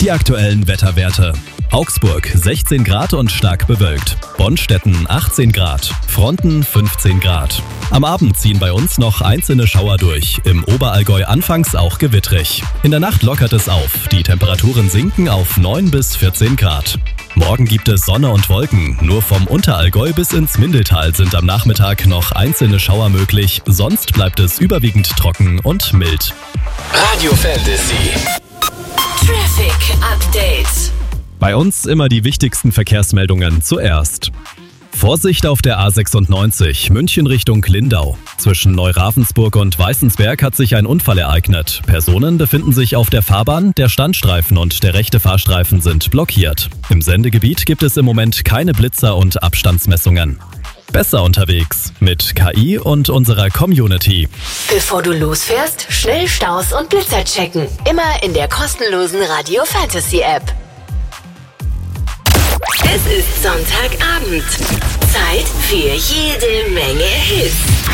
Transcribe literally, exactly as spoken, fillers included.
Die aktuellen Wetterwerte. Augsburg sechzehn Grad und stark bewölkt. Bonstetten achtzehn Grad. Fronten fünfzehn Grad. Am Abend ziehen bei uns noch einzelne Schauer durch. Im Oberallgäu anfangs auch gewittrig. In der Nacht lockert es auf. Die Temperaturen sinken auf neun bis vierzehn Grad. Morgen gibt es Sonne und Wolken. Nur vom Unterallgäu bis ins Mindeltal sind am Nachmittag noch einzelne Schauer möglich. Sonst bleibt es überwiegend trocken und mild. Radio Fantasy. Traffic Update. Bei uns immer die wichtigsten Verkehrsmeldungen zuerst. Vorsicht auf der A sechsundneunzig, München Richtung Lindau. Zwischen Neuravensburg und Weißensberg hat sich ein Unfall ereignet. Personen befinden sich auf der Fahrbahn, der Standstreifen und der rechte Fahrstreifen sind blockiert. Im Sendegebiet gibt es im Moment keine Blitzer und Abstandsmessungen. Besser unterwegs mit K I und unserer Community. Bevor du losfährst, schnell Staus und Blitzer checken. Immer in der kostenlosen Radio Fantasy App. Es ist Sonntagabend. Zeit für jede Menge Hits.